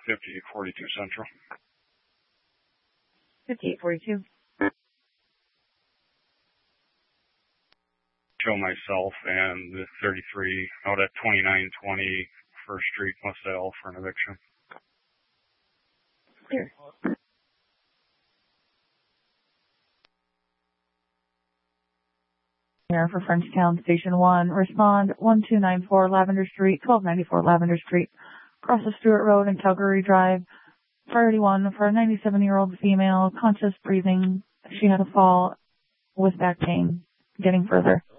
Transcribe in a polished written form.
5842 Central. 5842. Show myself and the 33 out at 2920 First Street, West Isle for an eviction. Clear. Here for Frenchtown Station 1, respond 1294 Lavender Street, 1294 Lavender Street, across the Stewart Road and Calgary Drive. Priority 1 for a 97-year-old female, conscious breathing. She had a fall with back pain. Getting further.